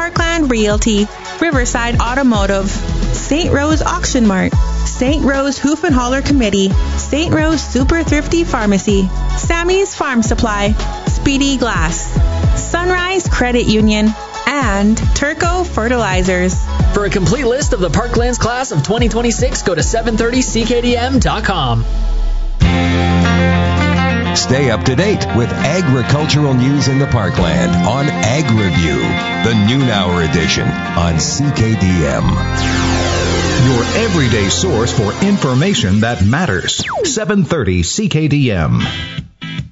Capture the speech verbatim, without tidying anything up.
Parkland Realty, Riverside Automotive, Saint Rose Auction Mart, Saint Rose Hoof and Holler Committee, Saint Rose Super Thrifty Pharmacy, Sammy's Farm Supply, Speedy Glass, Sunrise Credit Union, and Turco Fertilizers. For a complete list of the Parklands class of twenty twenty-six, go to seven thirty C K D M dot com. Stay up to date with agricultural news in the Parkland on Ag Review, the noon hour edition on C K D M. Your everyday source for information that matters. seven thirty C K D M.